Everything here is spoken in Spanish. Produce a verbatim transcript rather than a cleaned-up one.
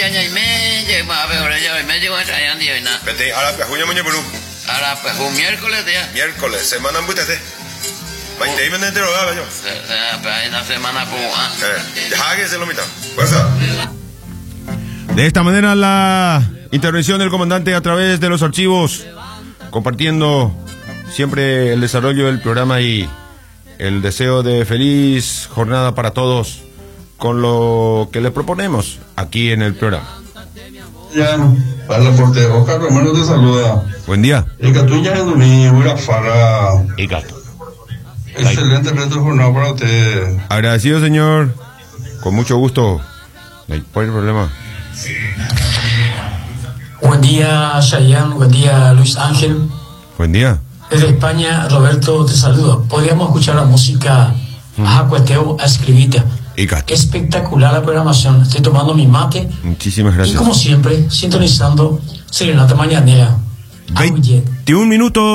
año y medio, más peor ya, y medio año y medio, nada. Pete, ahora pejuña muñe Perú. Ahora pues un miércoles día. Miércoles, semana en Butete. Maite, y me entero, ¿verdad, yo? Pues una semana como, ah. Eh, ya que se lo mitad. Fuerza. De esta manera la intervención del comandante a través de los archivos, compartiendo siempre el desarrollo del programa y el deseo de feliz jornada para todos con lo que le proponemos aquí en el programa. Ya, para la porte, Oscar Romero te saluda. Buen día. El Catuña es Duní, voy a farra. Y gato. Excelente resto de jornada para usted. Agradecido, señor. Con mucho gusto. No hay problema. Buen día, Chayanne. Buen día, Luis Ángel. Buen día. Desde España, Roberto te saluda. Podríamos escuchar la música Ajacueteo a Escribite. Espectacular la programación. Estoy tomando mi mate. Muchísimas gracias. Y como siempre, sintonizando Serenata Mañanera. veintiún minutos.